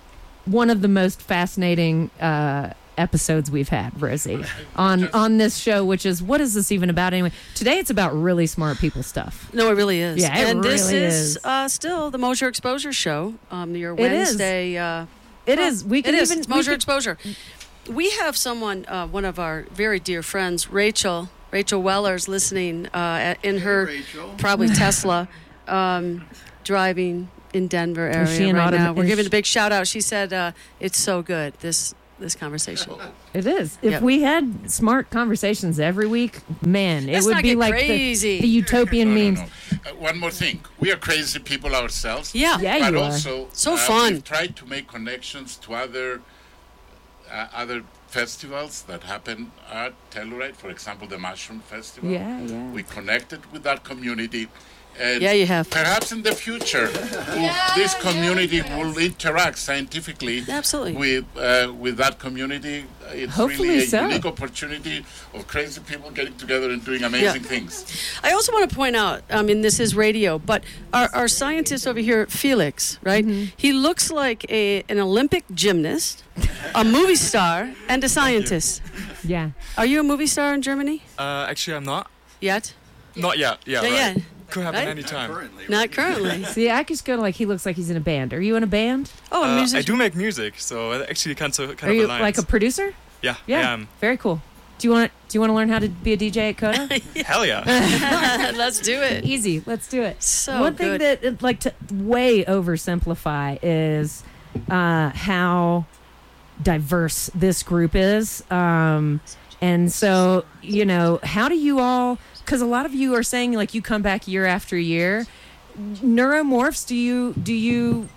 one of the most fascinating uh, episodes we've had, Rosie, on on this show, which is, what is this even about anyway? Today it's about really smart people stuff. No, it really is. Yeah, it and really this is, is. Uh, still the Mosier Exposure Show. Um, your It is. Wednesday. Uh, It well, is. We can it is. even It's we Mosier could- Exposure. We have someone, uh, one of our very dear friends, Rachel. Rachel Weller's listening uh, at, in her Rachel. probably Tesla, um, driving in Denver area she an right autom- now. We're is giving she- a big shout out. She said uh, it's so good. This this conversation. It is. If Yep. we had smart conversations every week, man, it Let's would not be get like the, crazy. the utopian No, no, memes. no. Uh, one more thing. We are crazy people ourselves. Yeah. Yeah, but you are. also So uh, fun. We've tried to make connections to other uh, other festivals that happen at Telluride. For example, the Mushroom Festival. Yeah, yeah. We connected with that community. And Yeah, you have. Perhaps in the future, will- this community will interact scientifically Absolutely. with uh, with that community. It's Hopefully really a so. unique opportunity of crazy people getting together and doing amazing things. I also want to point out, I mean, this is radio, but our, our scientist over here, Felix, right? Mm-hmm. He looks like a an Olympic gymnast, a movie star, and a scientist. Yeah. Are you a movie star in Germany Uh, actually, I'm not. yet? Not yet. Yeah. Not right. yet. Could happen Right? anytime. Currently. Not currently. See, I just go like he looks like he's in a band. Are you in a band? Oh, a Uh, I musician. do make music, so it actually kind of kind Are of you aligns. like a producer? yeah, Yeah. I am. Very cool. Do you want do you want to learn how to be a D J at Coda? Hell yeah. Let's do it. Easy. Let's do it. So One thing good. that uh, like to way oversimplify is uh, how diverse this group is. Um, and so, you know, how do you all, because a lot of you are saying like you come back year after year. Neuromorphs, do you do you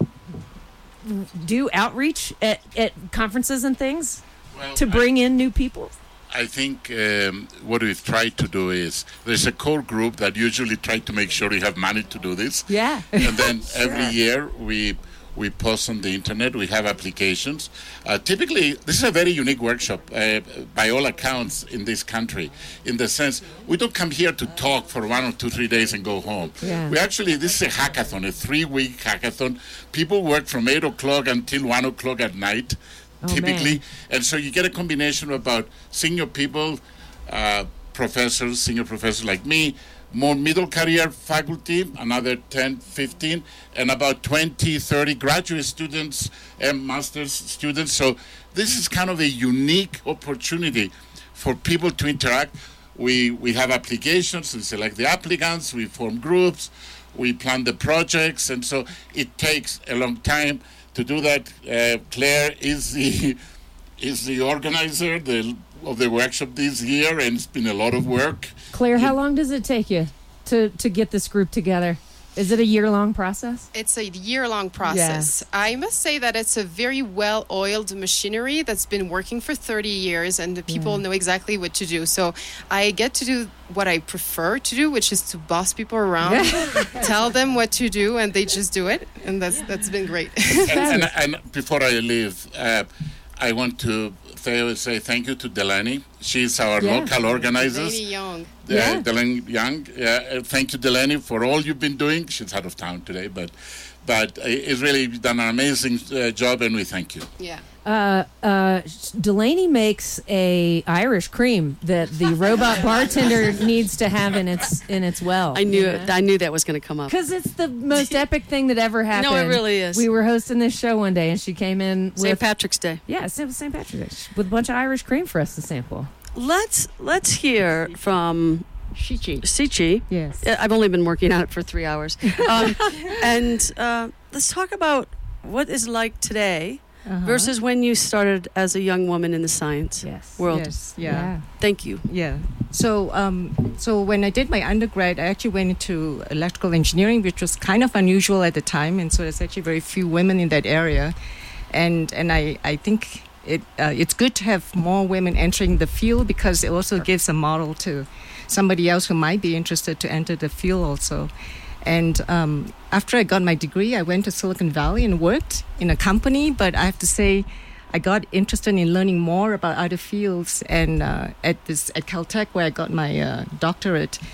do outreach at, at conferences and things Well, to I- bring in new people? I think um, what we've tried to do is there's a core group that usually try to make sure we have money to do this. Yeah. And then every year we we post on the internet. We have applications. Uh, typically, this is a very unique workshop uh, by all accounts in this country, in the sense we don't come here to talk for one or two, three days and go home. Yeah. We actually, this is a hackathon, a three-week hackathon. People work from eight o'clock until one o'clock at night. Oh, Typically, man. and so you get a combination of about senior people, uh, professors, senior professors like me, more middle career faculty, another ten, fifteen, and about twenty, thirty graduate students and master's students. So this is kind of a unique opportunity for people to interact. We, we have applications, we select the applicants, we form groups, we plan the projects, and so it takes a long time to do that. uh, Claire is the is the organizer the, of the workshop this year, and it's been a lot of work. Claire, how long does it take you to, to get this group together? Is it a year-long process? It's a year-long process. I must say that it's a very well-oiled machinery that's been working for thirty years, and the people Yeah. know exactly what to do. So I get to do what I prefer to do, which is to boss people around, tell them what to do, and they just do it. And that's that's been great. And, and, and before I leave, uh, I want to th- say thank you to Delaney. She's our Yeah. local organizer. Delaney Young. Uh, Yeah. Delaney Young. Uh, thank you, Delaney, for all you've been doing. She's out of town today, but but uh, it's really done an amazing uh, job, and we thank you. Yeah. Uh, uh, Delaney makes a Irish cream that the robot bartender needs to have in its in its well. I knew it. I knew that was going to come up. Because it's the most epic thing that ever happened. No, it really is. We were hosting this show one day, and she came in Saint with Patrick's Day. yeah, it was Saint Patrick's Day with a bunch of Irish cream for us to sample. Let's let's hear from Shichi. Sichi. Yes. Uh, I've only been working on it for three hours, um, and uh, let's talk about what is like today Uh-huh. versus when you started as a young woman in the science Yes. world. Yes, yeah. Thank you. Yeah. So, um, so when I did my undergrad, I actually went into electrical engineering, which was kind of unusual at the time, and so there's actually very few women in that area, and and I I think it uh, it's good to have more women entering the field because it also gives a model to somebody else who might be interested to enter the field also. And um, after I got my degree, I went to Silicon Valley and worked in a company. But I have to say, I got interested in learning more about other fields. And uh, at this at Caltech, where I got my uh, doctorate,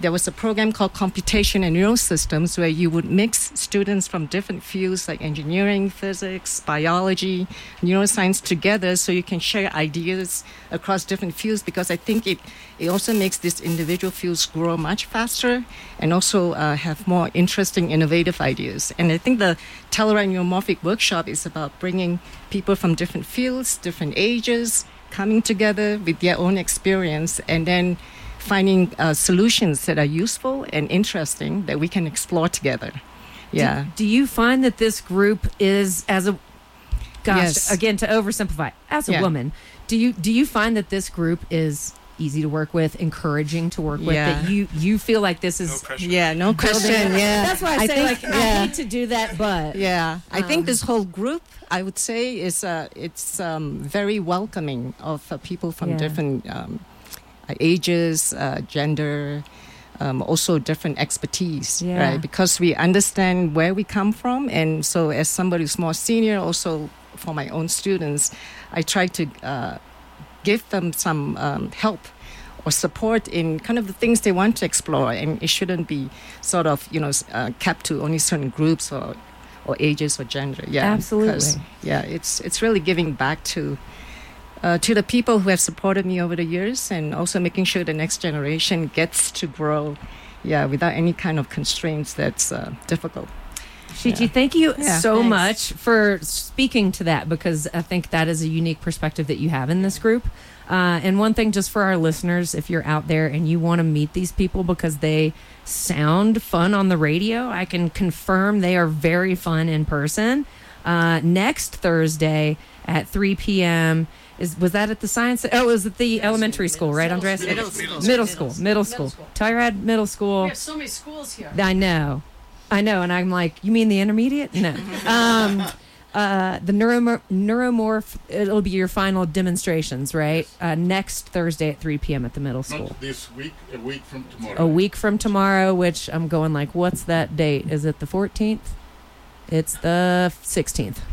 there was a program called Computation and Neural Systems where you would mix students from different fields like engineering, physics, biology, neuroscience together so you can share ideas across different fields, because I think it, it also makes these individual fields grow much faster and also uh, have more interesting, innovative ideas. And I think the Telluride Neuromorphic Workshop is about bringing people from different fields, different ages, coming together with their own experience and then finding uh, solutions that are useful and interesting that we can explore together. Yeah. Do, do you find that this group is, as a, gosh, Yes. again, to oversimplify, as a Yeah. woman, do you do you find that this group is easy to work with, encouraging to work with, Yeah. that you, you feel like this is... Yeah, no question. Yeah. That's why I, I say, think- like, I yeah. hate to do that, but... Yeah, I Um, think this whole group, I would say, is uh, it's um, very welcoming of uh, people from Yeah. different um, uh, ages, uh, gender, um, also different expertise, Yeah. right? Because we understand where we come from, and so as somebody who's more senior, also for my own students, I try to uh, give them some um, help or support in kind of the things they want to explore, and it shouldn't be sort of, you know, s- uh, kept to only certain groups or or ages or gender. Yeah, Absolutely. 'cause, yeah, it's it's really giving back to uh, to the people who have supported me over the years, and also making sure the next generation gets to grow, yeah, without any kind of constraints that's uh, difficult. Shichi, Yeah. thank you Yeah, so thanks. much for speaking to that, because I think that is a unique perspective that you have in this group. Uh, and one thing, just for our listeners, if you're out there and you want to meet these people because they sound fun on the radio, I can confirm they are very fun in person. Uh, next Thursday at three p.m. Is, was that at the science? Oh, it was at the elementary school, right, Andres? Middle school. Middle school. Middle school. Telluride Middle School. We have so many schools here. I know. I know. And I'm like, you mean the intermediate? No. um, uh, the neuromor- neuromorph, it'll be your final demonstrations, right? Uh, next Thursday at three p.m. at the middle school. Not this week, a week from tomorrow. A week from tomorrow, which I'm going like, what's that date? Is it the fourteenth? It's the sixteenth.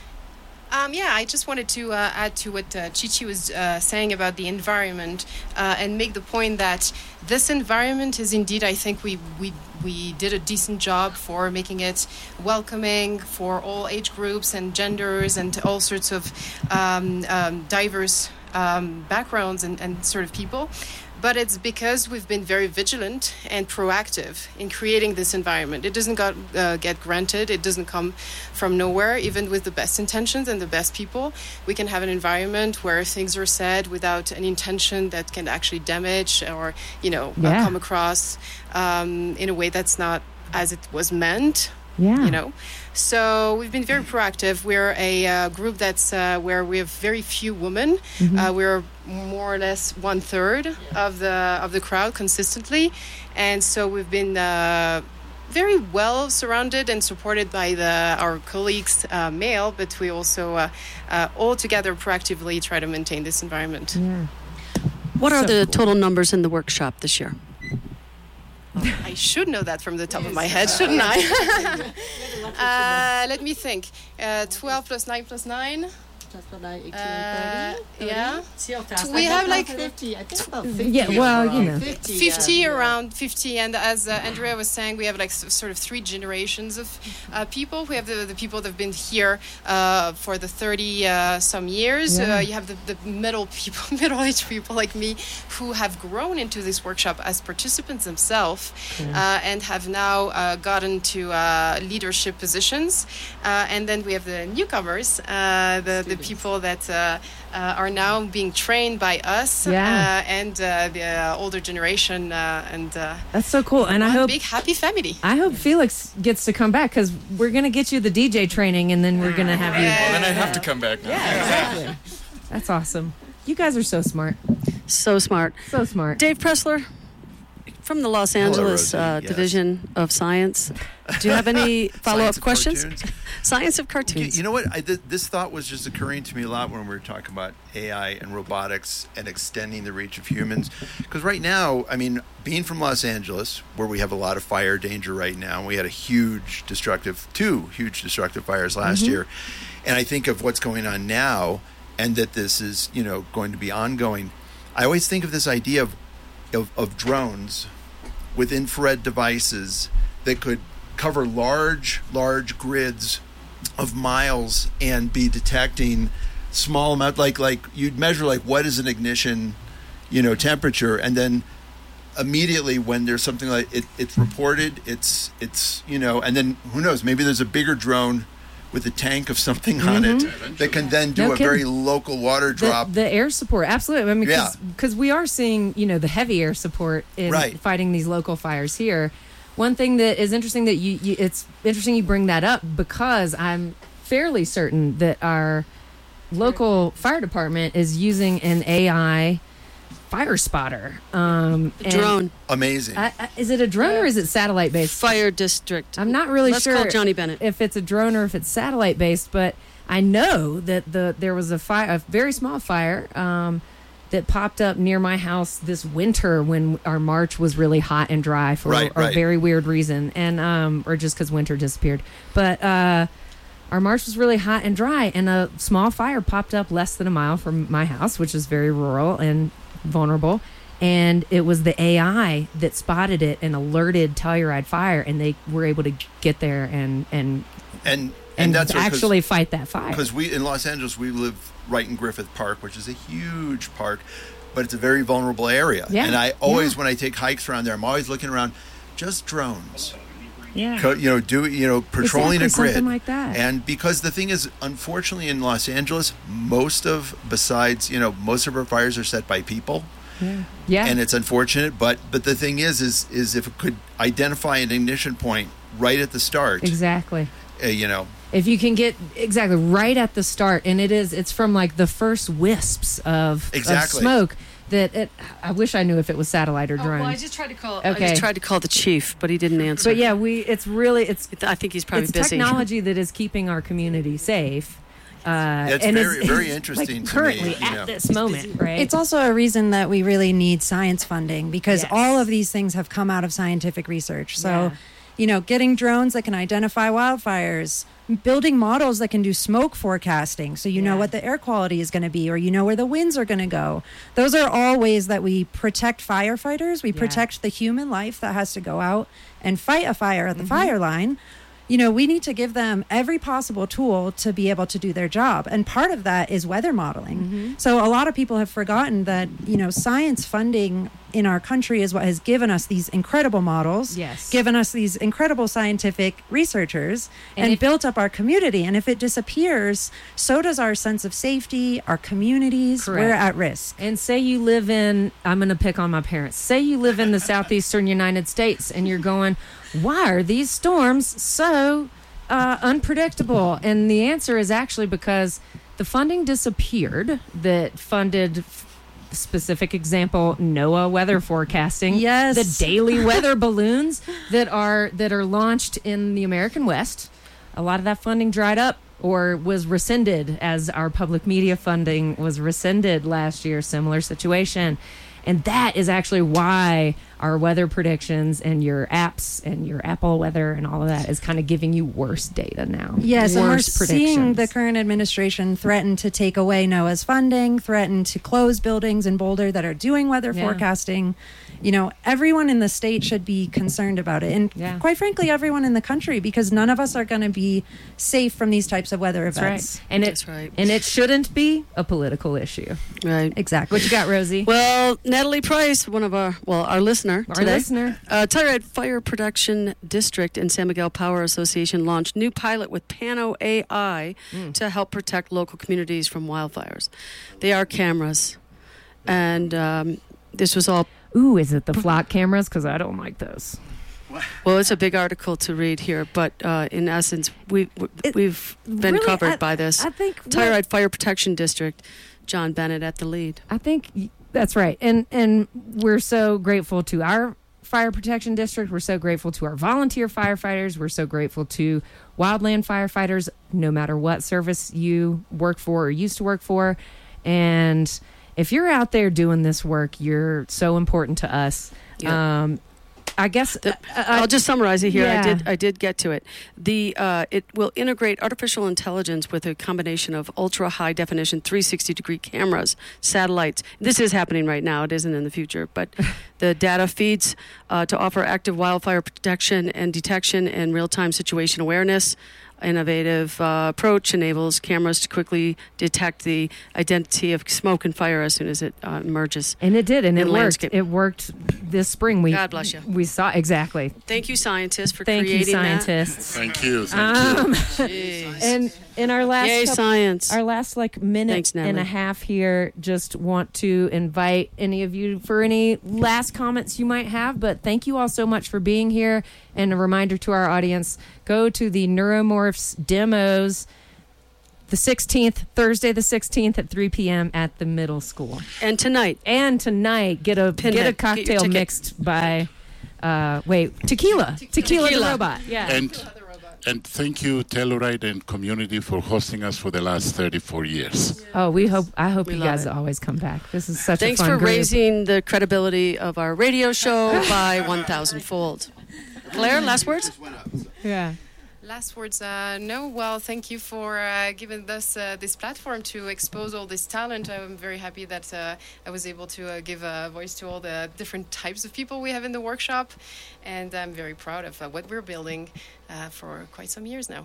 Um, yeah, I just wanted to uh, add to what uh, Chichi was uh, saying about the environment uh, and make the point that this environment is indeed, I think we, we, we did a decent job for making it welcoming for all age groups and genders and all sorts of um, um, diverse um, backgrounds and, and sort of people. But it's because we've been very vigilant and proactive in creating this environment. It doesn't got, uh, get granted. It doesn't come from nowhere. Even with the best intentions and the best people, we can have an environment where things are said without an intention that can actually damage or, you know, uh, Yeah. come across um, in a way that's not as it was meant. Yeah. You know, so we've been very proactive. We're a uh, group that's uh, where we have very few women. Mhm. Uh, we're more or less one third of the of the crowd consistently, and so we've been uh, very well surrounded and supported by the our colleagues, uh, male. But we also uh, uh, all together proactively try to maintain this environment. Yeah. What are So the cool. total numbers in the workshop this year? I should know that from the top of my head, shouldn't I? uh, let me think. Uh, twelve plus nine plus nine. Uh, yeah. We have like fifty, I think about fifty. Yeah, well, you know. fifty, fifty, yeah. around fifty, and as uh, Andrea was saying, we have like s- sort of three generations of uh, people. We have the, the people that have been here uh, for the thirty uh, some years. Yeah. Uh, you have the, the middle people, middle-aged people like me, who have grown into this workshop as participants themselves uh, and have now uh, gotten to uh, leadership positions. Uh, and then we have the newcomers, uh, the the people that uh, uh, are now being trained by us Yeah. uh, and uh, the uh, older generation, uh, and uh, That's so cool. And I one hope big happy family. I hope Felix gets to come back, because we're going to get you the D J training, and then we're going to have you. Well, then I have to come back now. Yeah, exactly. That's awesome. You guys are so smart. So smart. So smart. Dave Pressler, from the Los Angeles Rosie. uh, Yes. Division of Science, do you have any follow-up Science of questions? cartoons. Science of You, cartoons. you know what? I, th- this thought was just occurring to me a lot when we were talking about A I and robotics and extending the reach of humans. Because right now, I mean, being from Los Angeles, where we have a lot of fire danger right now, we had a huge destructive, two huge destructive fires last year. And I think of what's going on now, and that this is, you know, going to be ongoing. I always think of this idea of, of, of drones with infrared devices that could cover large, large grids of miles and be detecting small amount, like like you'd measure like what is an ignition, you know, temperature, and then immediately when there's something like it, it's reported, it's it's you know, and then who knows, maybe there's a bigger drone with a tank of something mm-hmm. on it that can then do no a kidding. very local water drop. The, the air support, absolutely. I mean, because Yeah. we are seeing, you know, the heavy air support in Right. fighting these local fires here. One thing that is interesting that you, you, it's interesting you bring that up, because I'm fairly certain that our local fire department is using an A I fire spotter. Um, A drone. Amazing. I, I, is it a drone or is it satellite based? Fire district. I'm not really Let's sure. call Johnny Bennett. If it's a drone or if it's satellite based, but I know that the there was a fire, a very small fire, um, that popped up near my house this winter when our March was really hot and dry for Right, a, a right. very weird reason, and um, or just because winter disappeared. But uh, our March was really hot and dry, and a small fire popped up less than a mile from my house, which is very rural and vulnerable. And it was the A I that spotted it and alerted Telluride Fire, and they were able to get there and and and and, that's right, 'cause- actually fight that fire. Because we in Los Angeles, we live right in Griffith Park, which is a huge park, but it's a very vulnerable area. Yeah, And I always, yeah. when I take hikes around there, I'm always looking around, just drones. Yeah. Co- you know, do you know patrolling Exactly, a grid, something like that. And because the thing is, unfortunately, in Los Angeles, most of besides you know most of our fires are set by people. Yeah. Yeah. And it's unfortunate, but but the thing is, is is if it could identify an ignition point right at the start, Exactly. uh, you know, If you can get exactly right at the start, and it is, it's from like the first wisps of, of Exactly. smoke that it, I wish I knew if it was satellite or Oh, drone. well, I just tried to call. I Okay. just tried to call the chief, but he didn't answer. But yeah, we, it's really, it's, I think he's probably it's busy. technology that is keeping our community safe. Uh, It's and very- it's, very it's, interesting like, to currently me, you at know. this moment, right? It's also a reason that we really need science funding, because Yes. all of these things have come out of scientific research. So, Yeah. you know, getting drones that can identify wildfires, building models that can do smoke forecasting, so you know Yeah. what the air quality is going to be, or you know where the winds are going to go. Those are all ways that we protect firefighters. We Yeah. protect the human life that has to go out and fight a fire at the Mhm. fire line. You know, we need to give them every possible tool to be able to do their job. And part of that is weather modeling. Mm-hmm. So a lot of people have forgotten that, you know, science funding in our country is what has given us these incredible models, Yes. given us these incredible scientific researchers, And and, if- built up our community. And if it disappears, so does our sense of safety, our communities. Correct. We're at risk. And say you live in, I'm going to pick on my parents. Say you live in the southeastern United States and you're going, why are these storms so uh, unpredictable? And the answer is actually because the funding disappeared that funded, f- specific example, NOAA weather forecasting. Yes. The daily weather balloons that are that are launched in the American West. A lot of that funding dried up or was rescinded, as our public media funding was rescinded last year. Similar situation. And that is actually why our weather predictions and your apps and your Apple weather and all of that is kind of giving you worse data now. Yes, and we're Worse seeing the predictions. current administration threaten to take away NOAA's funding, threaten to close buildings in Boulder that are doing weather Yeah. forecasting. You know, everyone in the state should be concerned about it. And Yeah. quite frankly, everyone in the country, because none of us are going to be safe from these types of weather That's events. right. And That's it, right. And it shouldn't be a political issue. Right. Exactly. What you got, Rosie? Well, Natalie Price, one of our, well, our listener Our today. listener. Uh, Telluride Fire Protection District and San Miguel Power Association launched new pilot with Pano A I Mm. to help protect local communities from wildfires. They are cameras. And um, this was all, Ooh, is it the flock cameras? Because I don't like those. well, it's a big article to read here, but uh, in essence, we, we, It- we've been really, covered I- by this. I think what- Telluride Fire Protection District, John Bennett at the lead. I think y- that's right. And and we're so grateful to our fire protection district. We're so grateful to our volunteer firefighters. We're so grateful to wildland firefighters, no matter what service you work for or used to work for. And if you're out there doing this work, you're so important to us. Yeah. Um, I guess The, uh, I'll just summarize it here. yeah. I did. I did get to it. The uh, it will integrate artificial intelligence with a combination of ultra high definition three sixty degree cameras, satellites. This is happening right now. It isn't in the future, but the data feeds uh, to offer active wildfire protection and detection and real time situation awareness. Innovative uh, approach enables cameras to quickly detect the identity of smoke and fire as soon as it uh, emerges. And it did, and in it landscape. worked. It worked this spring. We, God bless you. We saw exactly. Thank you, scientists, for Thank creating you, scientists. Thank you. Thank Um, you. Jeez. and in our last Yay, couple- science. our last like minute Thanks, and a Natalie. half here, just want to invite any of you for any last comments you might have. But thank you all so much for being here. And a reminder to our audience: go to the Neuromorphs demos the sixteenth, Thursday the sixteenth at three p.m. at the middle school. And tonight. And tonight, get a Pinhead, get a get your cocktail ticket. mixed by uh, wait tequila, tequila, Tequila. the robot. Yeah. And and thank you, Telluride and community, for hosting us for the last thirty-four years. Oh, we hope. I hope We you love guys it. always come back. This is such Thanks a fun for group. raising the credibility of our radio show by one thousand fold. Claire, last words? Yeah. Last words. Uh, no, well, thank you for uh, giving us uh, this platform to expose all this talent. I'm very happy that uh, I was able to uh, give a voice to all the different types of people we have in the workshop. And I'm very proud of uh, what we're building uh, for quite some years now.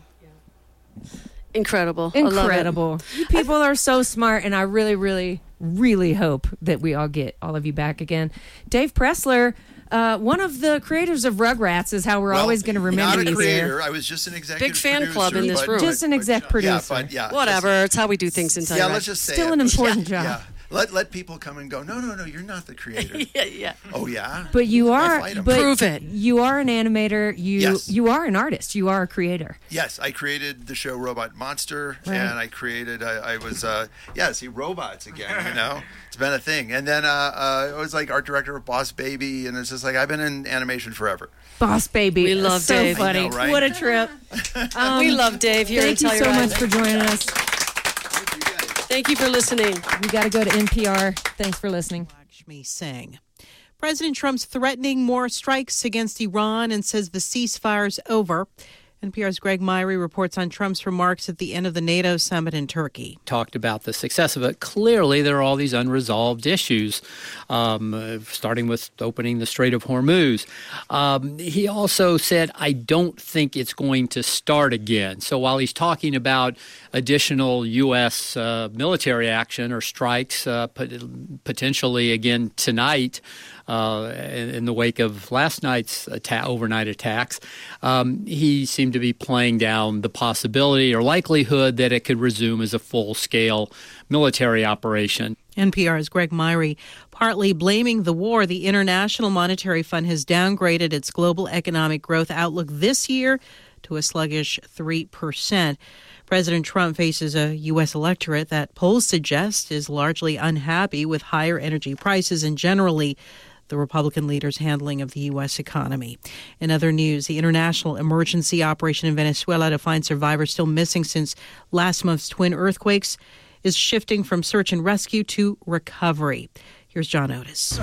Incredible. I love it. Incredible. You people are so smart, and I really, really, really hope that we all get all of you back again. Dave Pressler, uh, one of the creators of Rugrats, is how we're Well, always going to remember not a you creator. here. I was just an executive Big fan club producer, in this but- room. Just an exec Yeah, producer. but yeah. Whatever. It's how we do things in Just, Telluride. yeah, let's just say Still it. an important yeah, job. Yeah. Let let people come and go. No, no, no. You're not the creator. yeah, yeah. Oh yeah. But you I'll are. fight 'em. But Prove it. You are an animator. You Yes. you are an artist. You are a creator. Yes, I created the show Robot Monster, Right. and I created. I, I was, uh, yeah, see robots again. You know, it's been a thing. And then uh, uh, I was like art director of Boss Baby, and it's just like I've been in animation forever. Boss Baby. We love so Dave. funny. I know, right? What a trip. Um, we love Dave here Thank in you so Telluride. much for joining us. Thank you for listening. We got to go to N P R. Thanks for listening. Lakshmi Singh. President Trump's threatening more strikes against Iran and says the ceasefire's over. N P R's Greg Myrie reports on Trump's remarks at the end of the NATO summit in Turkey. Talked about the success of it. Clearly, there are all these unresolved issues, um, uh, starting with opening the Strait of Hormuz. Um, he also said, I don't think it's going to start again. So while he's talking about additional U S uh, military action or strikes, uh, pot- potentially again tonight, Uh, in, in the wake of last night's atta- overnight attacks, um, he seemed to be playing down the possibility or likelihood that it could resume as a full-scale military operation. N P R's Greg Myrie. Partly blaming the war, the International Monetary Fund has downgraded its global economic growth outlook this year to a sluggish three percent. President Trump faces a U S electorate that polls suggest is largely unhappy with higher energy prices and generally the Republican leader's handling of the U S economy. In other news, the international emergency operation in Venezuela to find survivors still missing since last month's twin earthquakes is shifting from search and rescue to recovery. Here's John Otis.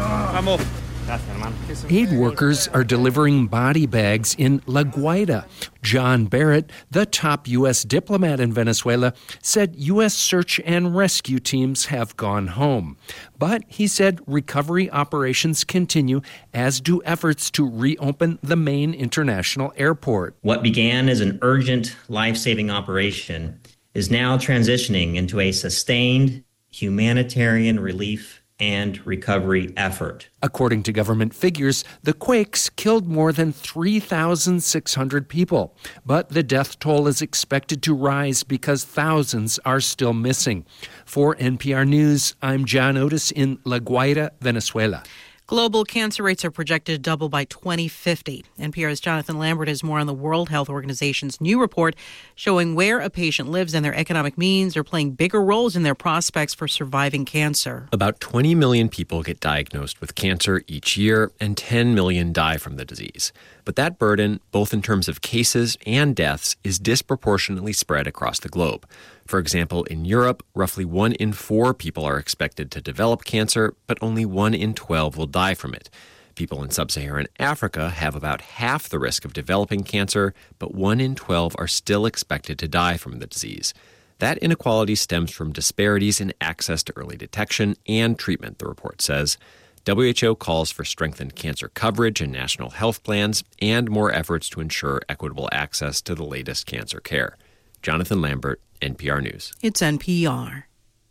Aid workers are delivering body bags in La Guaira. John Barrett, the top U S diplomat in Venezuela, said U S search and rescue teams have gone home. But he said recovery operations continue, as do efforts to reopen the main international airport. What began as an urgent life-saving operation is now transitioning into a sustained humanitarian relief and recovery effort. According to government figures, the quakes killed more than three thousand six hundred people. But the death toll is expected to rise because thousands are still missing. For N P R News, I'm John Otis in La Guaira, Venezuela. Global cancer rates are projected to double by twenty fifty. N P R's Jonathan Lambert has more on the World Health Organization's new report showing where a patient lives and their economic means are playing bigger roles in their prospects for surviving cancer. About twenty million people get diagnosed with cancer each year, and ten million die from the disease. But that burden, both in terms of cases and deaths, is disproportionately spread across the globe. For example, in Europe, roughly one in four people are expected to develop cancer, but only one in twelve will die from it. People in sub-Saharan Africa have about half the risk of developing cancer, but one in twelve are still expected to die from the disease. That inequality stems from disparities in access to early detection and treatment, the report says. W H O calls for strengthened cancer coverage in national health plans and more efforts to ensure equitable access to the latest cancer care. Jonathan Lambert, N P R News. It's N P R.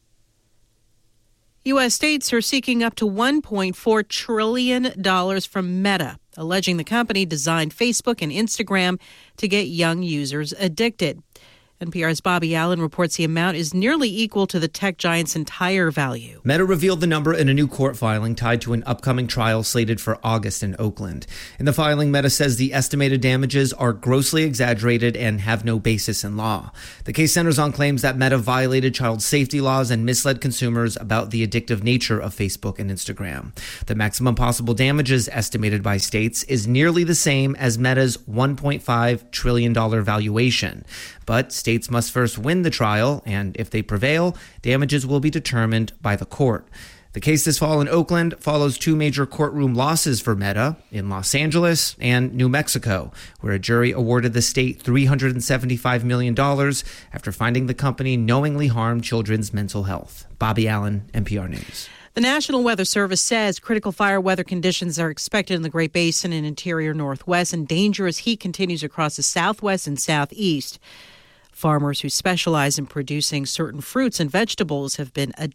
U S states are seeking up to one point four trillion dollars from Meta, alleging the company designed Facebook and Instagram to get young users addicted. N P R's Bobby Allen reports the amount is nearly equal to the tech giant's entire value. Meta revealed the number in a new court filing tied to an upcoming trial slated for August in Oakland. In the filing, Meta says the estimated damages are grossly exaggerated and have no basis in law. The case centers on claims that Meta violated child safety laws and misled consumers about the addictive nature of Facebook and Instagram. The maximum possible damages estimated by states is nearly the same as Meta's one point five trillion dollars valuation. But states must first win the trial, and if they prevail, damages will be determined by the court. The case this fall in Oakland follows two major courtroom losses for Meta in Los Angeles and New Mexico, where a jury awarded the state three hundred seventy-five million dollars after finding the company knowingly harmed children's mental health. Bobby Allen, N P R News. The National Weather Service says critical fire weather conditions are expected in the Great Basin and interior Northwest, and dangerous heat continues across the Southwest and Southeast. Farmers who specialize in producing certain fruits and vegetables have been